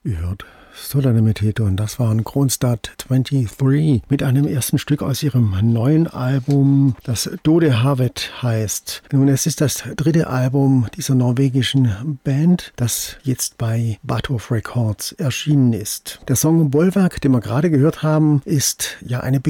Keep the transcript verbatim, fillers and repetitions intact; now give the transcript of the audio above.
Ihr hört Solanimität und das waren Kronstadt dreiundzwanzig mit einem ersten Stück aus ihrem neuen Album, das Dode Havet heißt. Nun, es ist das dritte Album dieser norwegischen Band, das jetzt bei Batoff Records erschienen ist. Der Song Bollwerk, den wir gerade gehört haben, ist ja eine